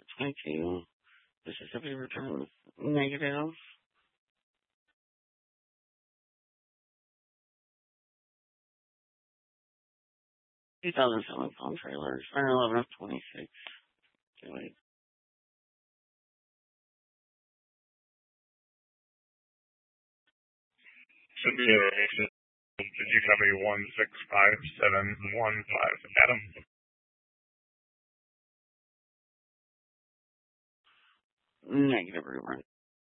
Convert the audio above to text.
22. Mississippi return negative. 2007 phone trailers. 9/11 of 26. Anyway. Should be a Did you copy 165715? Adam? Negative rerun.